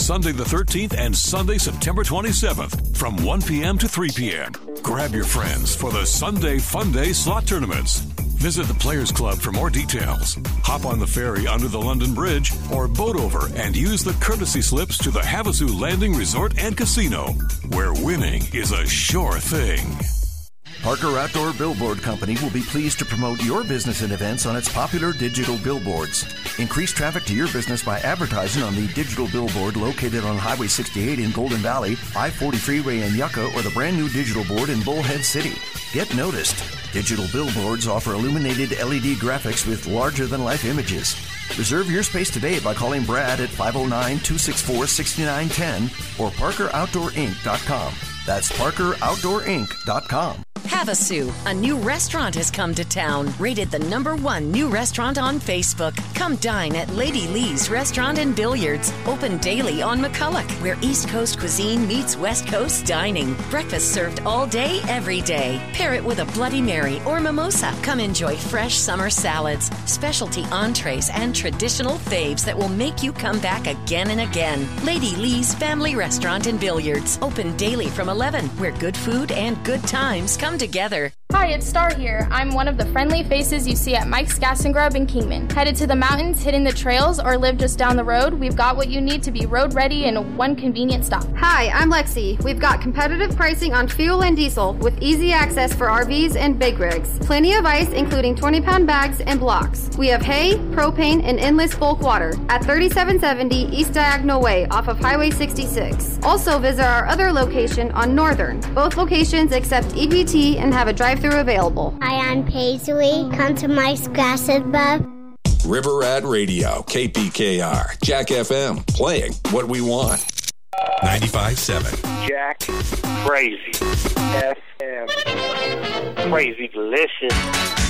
Sunday the 13th and Sunday, September 27th from 1 p.m. to 3 p.m. Grab your friends for the Sunday Fun Day slot tournaments. Visit the Players Club for more details. Hop on the ferry under the London Bridge or boat over and use the courtesy slips to the Havasu Landing Resort and Casino, where winning is a sure thing. Parker Outdoor Billboard Company will be pleased to promote your business and events on its popular digital billboards. Increase traffic to your business by advertising on the digital billboard located on Highway 68 in Golden Valley, I-40 Freeway in Yucca, or the brand new digital board in Bullhead City. Get noticed. Digital billboards offer illuminated LED graphics with larger-than-life images. Reserve your space today by calling Brad at 509-264-6910 or ParkerOutdoorInc.com. That's ParkerOutdoorInc.com. Havasu, a new restaurant has come to town, rated the #1 new restaurant on Facebook. Come dine at Lady Lee's Restaurant and Billiards, open daily on McCulloch, where East Coast cuisine meets West Coast dining. Breakfast served all day, every day. Pair it with a Bloody Mary or mimosa. Come enjoy fresh summer salads, specialty entrees, and traditional faves that will make you come back again and again. Lady Lee's Family Restaurant and Billiards, open daily from 11, where good food and good times come together. Hi, it's Star here. I'm one of the friendly faces you see at Mike's Gas and Grub in Kingman. Headed to the mountains, hitting the trails, or live just down the road, we've got what you need to be road ready in one convenient stop. Hi, I'm Lexi. We've got competitive pricing on fuel and diesel with easy access for RVs and big rigs. Plenty of ice, including 20-pound bags and blocks. We have hay, propane, and endless bulk water at 3770 East Diagonal Way off of Highway 66. Also visit our other location on Northern. Both locations accept EBT and have a drive-thru available. Hi, I'm Paisley. Come to Mike's Gas and Grub. River Rat Radio, KPKR, Jack FM, playing what we want. 95.7. Jack, crazy. FM. Crazy delicious.